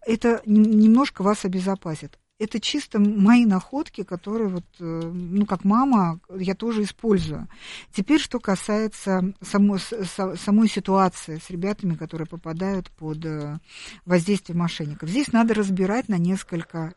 это немножко вас обезопасит. Это чисто мои находки, которые вот, ну, как мама, я тоже использую. Теперь, что касается самой ситуации с ребятами, которые попадают под воздействие мошенников. Здесь надо разбирать на несколько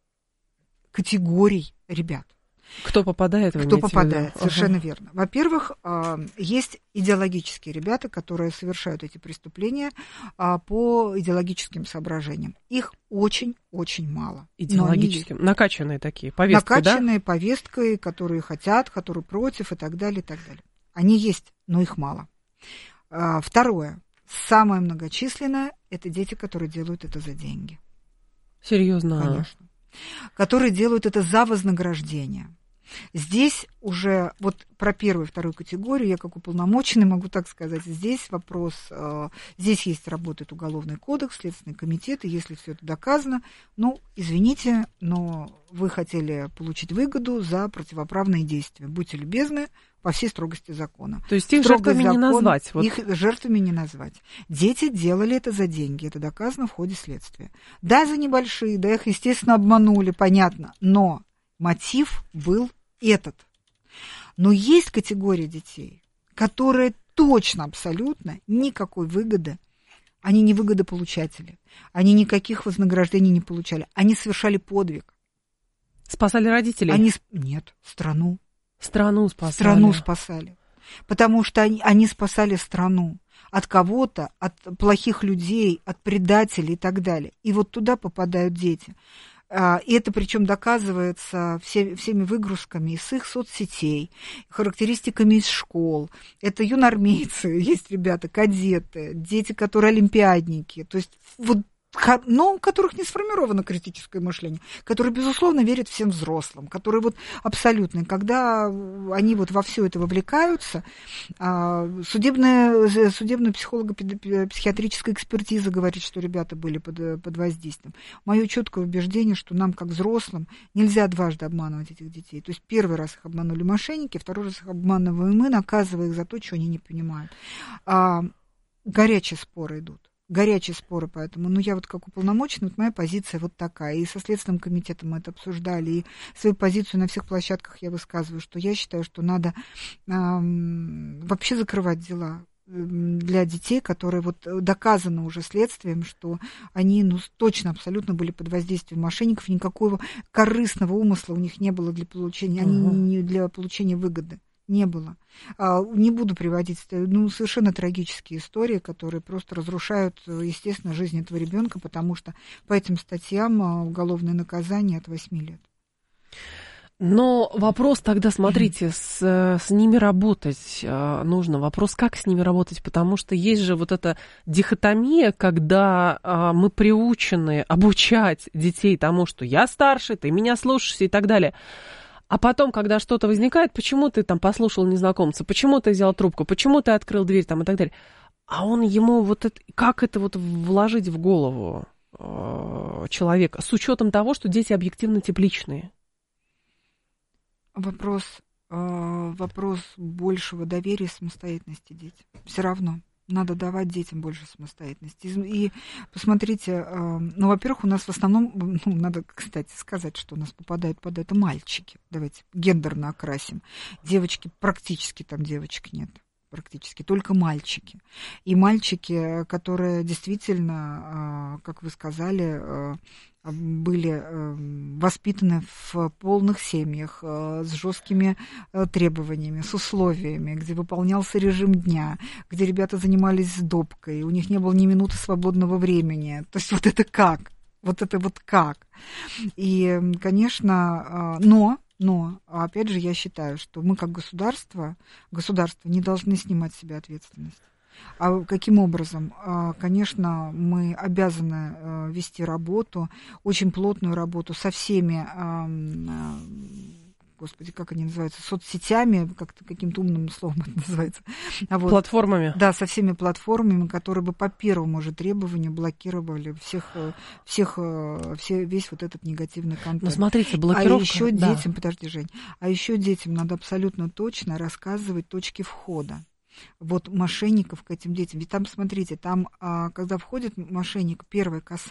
категорий ребят. Кто попадает? Кто попадает, совершенно верно. Во-первых, есть идеологические ребята, которые совершают эти преступления по идеологическим соображениям. Их очень-очень мало. Идеологическим, накачанные такие, повесткой, накачанные повесткой, которые хотят, которые против и так далее, и так далее. Они есть, но их мало. Второе, самое многочисленное, это дети, которые делают это за деньги. Серьезно? Конечно. Которые делают это за вознаграждение. Здесь уже, вот про первую и вторую категорию, я как уполномоченный могу так сказать, здесь вопрос, здесь есть, работает Уголовный кодекс, Следственный комитет, и если все это доказано, ну, извините, но вы хотели получить выгоду за противоправные действия. Будьте любезны, по всей строгости закона. То есть их жертвами не назвать? Вот. Их жертвами не назвать. Дети делали это за деньги, это доказано в ходе следствия. Да, за небольшие, да, их, естественно, обманули, понятно, но мотив был этот. Но есть категория детей, которые точно, абсолютно никакой выгоды, они не выгодополучатели, они никаких вознаграждений не получали, они совершали подвиг. Спасали родителей? Нет, страну. Страну спасали. Страну спасали. Потому что они спасали страну от кого-то, от плохих людей, от предателей и так далее. И вот туда попадают дети. И это причем доказывается всеми выгрузками из их соцсетей, характеристиками из школ. Это юнормейцы, есть ребята, кадеты, дети, которые олимпиадники. То есть вот, но у которых не сформировано критическое мышление, которые, безусловно, верят всем взрослым, которые вот абсолютно, когда они вот во все это вовлекаются, судебная психолого-психиатрическая экспертиза говорит, что ребята были под воздействием. Мое четкое убеждение, что нам, как взрослым, нельзя дважды обманывать этих детей. То есть первый раз их обманули мошенники, второй раз их обманываем мы, наказывая их за то, что они не понимают. Горячие споры идут. Горячие споры, поэтому, ну, я вот как уполномоченный, вот моя позиция вот такая, и со Следственным комитетом мы это обсуждали, и свою позицию на всех площадках я высказываю, что я считаю, что надо вообще закрывать дела для детей, которые вот доказано уже следствием, что они, ну, точно, абсолютно были под воздействием мошенников, никакого корыстного умысла у них не было для получения, они не для получения выгоды. Не было. Не буду приводить, ну, совершенно трагические истории, которые просто разрушают, естественно, жизнь этого ребенка, потому что по этим статьям уголовное наказание от 8 лет. Но вопрос тогда, смотрите, с ними работать нужно. Вопрос, как с ними работать, потому что есть же вот эта дихотомия, когда мы приучены обучать детей тому, что я старше, ты меня слушаешься и так далее. А потом, когда что-то возникает, почему ты там послушал незнакомца, почему ты взял трубку, почему ты открыл дверь там и так далее. А он ему вот это, как это вот вложить в голову человека, с учетом того, что дети объективно тепличные? Вопрос большего доверия и самостоятельности детям. Все равно. Надо давать детям больше самостоятельности. И посмотрите, ну, во-первых, у нас в основном, ну, надо, кстати, сказать, что у нас попадают под это мальчики. Давайте гендерно окрасим. Девочки, практически там девочек нет. Практически, только мальчики. И мальчики, которые действительно, как вы сказали, были воспитаны в полных семьях, с жесткими требованиями, с условиями, где выполнялся режим дня, где ребята занимались допкой, у них не было ни минуты свободного времени. То есть вот это как? Вот это вот как? И, конечно, но, опять же, я считаю, что мы как государство не должны снимать с себя ответственность. А каким образом? Конечно, мы обязаны вести работу, очень плотную работу со всеми, господи, как они называются, соцсетями, как-то каким-то умным словом это называется. Вот. Платформами? Да, со всеми платформами, которые бы по первому же требованию блокировали весь вот этот негативный контент. Но смотрите, блокировка... А еще детям, подожди, Жень, надо абсолютно точно рассказывать точки входа. Вот мошенников к этим детям. Ведь там, смотрите, там, когда входит мошенник, первое